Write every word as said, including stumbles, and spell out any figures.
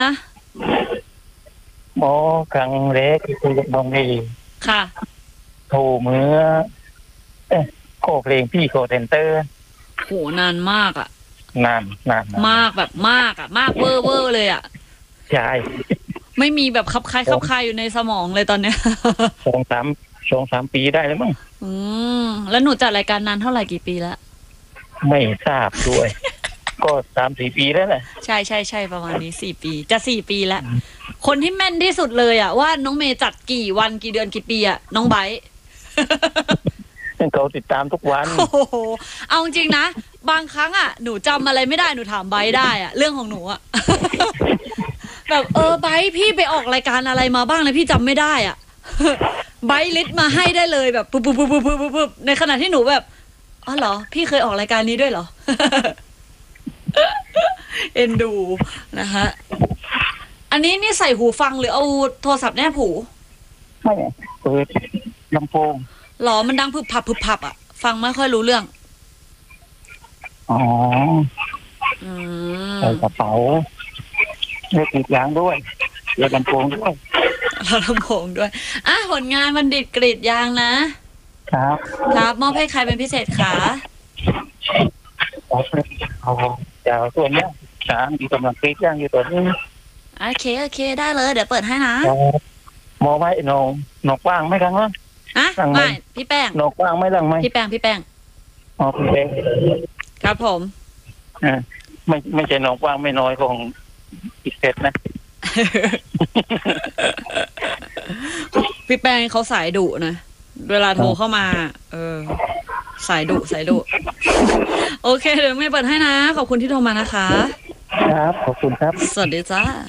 นะหมอครั้งแรกที่คุยกับน้องเมย์ค่ะโทรเมื่อเอ๊ะโคเพลงพี่โคเซนเตอร์โหนานมากอะนานนานมากแบบมากอะมากเวอร์เวอร์เลยอะใช่ไม่มีแบบคับคายคับคายอยู่ในสมองเลยตอนเนี้ยสองสามสองสามปีได้แล้วมั้งอืมแล้วหนูจัดรายการนานเท่าไหร่กี่ปีแล้วไม่ทราบด้วย ก็สามสี่ปีแล้วแหละใช่ใช่ใช่ประมาณนี้สี่ปีจะสี่ปีแล้วคนที่แม่นที่สุดเลยอะว่าน้องเมย์จัดกี่วันกี่เดือนกี่ปีอะน้องไบร์ทเขาติดตามทุกวันโอ้โหเอาจริงนะบางครั้งอะหนูจำอะไรไม่ได้หนูถามไบร์ทได้อะเรื่องของหนูอะ แบบเออไบร์ทพี่ไปออกรายการอะไรมาบ้างเลยพี่จำไม่ได้อ่ะ ไบร์ทลิสต์มาให้ได้เลยแบบปุ๊บปุ๊บปุ๊บปุ๊บปุ๊บปุ๊บในขณะที่หนูแบบอ๋อเหรอพี่เคยออกรายการนี้ด้วยเหรอ เอ็นดูนะคะอันนี้นี่ใส่หูฟังหรือเอาโทรศัพท์แนบหูไม่เปิดลำโพงหรอมันดังพึบพับพึบพับอ่ะฟังไม่ค่อยรู้เรื่องอ๋ออืมใส่กระเป๋าเลือกอีกอย่างด้วยเลือกลำโพงด้วยลำโพงด้วยอ่ะผลงานบัณฑิตกรีดยางนะครับครับมอบให้ใครเป็นพิเศษคะเอาเดี๋ยวตัวเนี้ยช้างที่กำลังกรีดยางอยู่ตัวนี้โอเคโอเคได้เลยเดี๋ยวเปิดให้นะมองไว้นองนอกว่างไหมครั้งละอะไม่พี่แป้งนอกว่างไหมลังไหมพี่แป้งพี่แป้งอ๋อพี่แป้งครับผมอ่าไม่ไม่ใช่นอกว่างไม่น้อยของอีกเซตนะพี่แป้งเขาสายดุนะเวลาโทรเข้ามาเออสายดุสายดุโอเคเดี๋ยวไม่เปิดให้นะขอบคุณที่โทรมานะคะครับขอบคุณครับสวัสดีจ้า